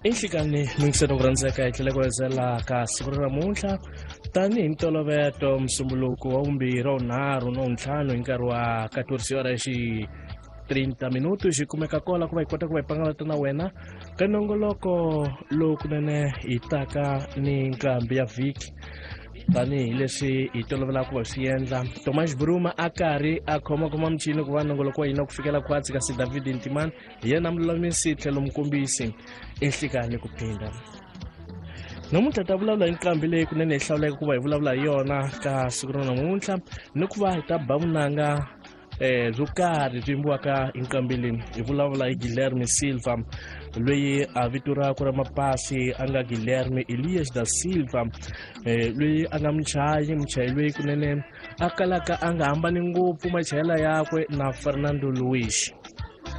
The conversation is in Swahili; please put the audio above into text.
Inhlikani lungiselo kurandzeka etlele kwezela ka siku ra namuntlha tanihi ntolovelo msumbuluko wa vumbirhi wa vunharhu na vuntlhanu hi nkarhi wa 14 hora xi 30 minuti xi kumeka kola ku va hi kota ku va hi pangalata na wena ka nongoloko lowukunene hi taka ni nkambi ya vhiki tanihi leswi hi tolovelaka ku va swi endla. Thomas Bruma a karhi a khoma mchini ku va nongoloko wa hina ku fikela khwatsi kasi David Ntimani hi yena mlulamisi tlhelo mukombisi enhlikani ku phinda. Namuntlha ta vulavula hi nkambi leyi kunene hi hlawuleka ku va hi vulavula hi yona ka siku ra namuntlha ni ku va hi ta ba vunanga byo karhi byi yimbiwaka hi nkambi leyi. Hi vulavula hi Guilherme Silva loyi a vito rakwe ra mapasi a nga Guilherme Elias da Silva loyi a nga muchayi loyi kunene a kalaka a nga hambani ngopfu machayela yakwe na Fernando Luis.